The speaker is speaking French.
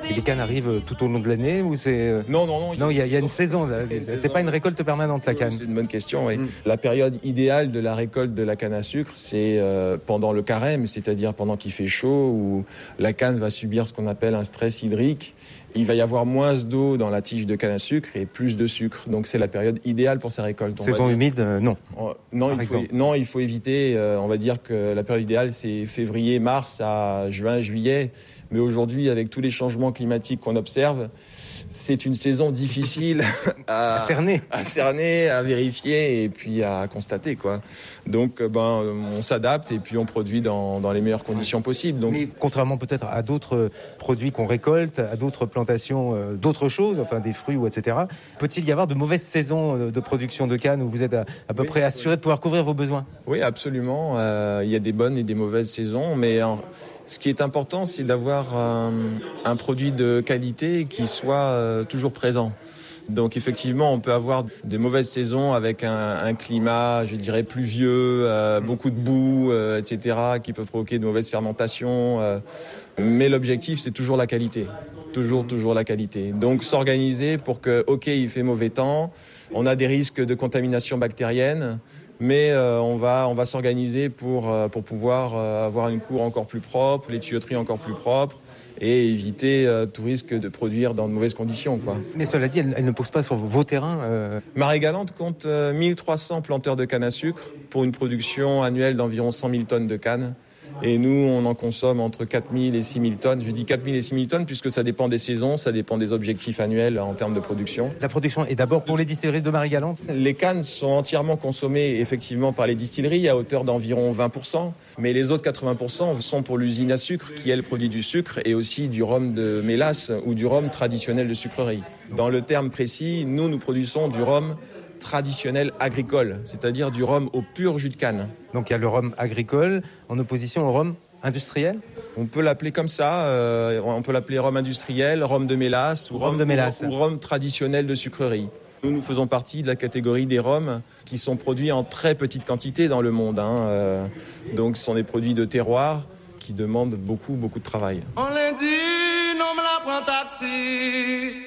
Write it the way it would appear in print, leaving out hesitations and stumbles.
Et les cannes arrivent tout au long de l'année ou c'est... Non, il y a une saison. C'est pas une récolte permanente, la canne. C'est une bonne question, oui. La période idéale de la récolte de la canne à sucre, c'est pendant le carême, c'est-à-dire pendant qu'il fait chaud, où la canne va subir ce qu'on appelle un stress hydrique. Il va y avoir moins d'eau dans la tige de canne à sucre et plus de sucre. Donc c'est la période idéale pour sa récolte. Saison humide, non. Il faut éviter. On va dire que la période idéale, c'est février, mars à juin, juillet. Mais aujourd'hui, avec tous les changements climatiques qu'on observe, c'est une saison difficile à cerner, à vérifier et puis à constater, quoi. Donc, on s'adapte et puis on produit dans les meilleures conditions possibles. Donc, mais contrairement peut-être à d'autres produits qu'on récolte, à d'autres plantations, d'autres choses, enfin des fruits ou etc., peut-il y avoir de mauvaises saisons de production de canne où vous êtes à peu près assuré de pouvoir couvrir vos besoins ? Oui, absolument. Il y a des bonnes et des mauvaises saisons, mais ce qui est important, c'est d'avoir un produit de qualité qui soit toujours présent. Donc effectivement, on peut avoir des mauvaises saisons avec un climat, je dirais, pluvieux, beaucoup de boue, etc., qui peuvent provoquer de mauvaises fermentations. Mais l'objectif, c'est toujours la qualité. Toujours la qualité. Donc s'organiser pour que, ok, il fait mauvais temps, on a des risques de contamination bactérienne, mais on va s'organiser pour pouvoir avoir une cour encore plus propre, les tuyauteries encore plus propres et éviter tout risque de produire dans de mauvaises conditions, quoi. Mais cela dit, elle ne pousse pas sur vos terrains Marie-Galante compte 1300 planteurs de canne à sucre pour une production annuelle d'environ 100 000 tonnes de canne. Et nous, on en consomme entre 4 000 et 6 000 tonnes. Je dis 4 000 et 6 000 tonnes puisque ça dépend des saisons, ça dépend des objectifs annuels en termes de production. La production est d'abord pour les distilleries de Marie-Galante ? Les cannes sont entièrement consommées effectivement par les distilleries à hauteur d'environ 20%. Mais les autres 80% sont pour l'usine à sucre qui, elle, produit du sucre et aussi du rhum de mélasse ou du rhum traditionnel de sucrerie. Dans le terme précis, nous produisons du rhum traditionnel agricole, c'est-à-dire du rhum au pur jus de canne. Donc il y a le rhum agricole en opposition au rhum industriel ? On peut l'appeler comme ça, on peut l'appeler rhum industriel, rhum de mélasse ou rhum traditionnel de sucrerie. Nous faisons partie de la catégorie des rhums qui sont produits en très petite quantité dans le monde. Donc ce sont des produits de terroir qui demandent beaucoup de travail. On l'a dit, non me la prend taxi.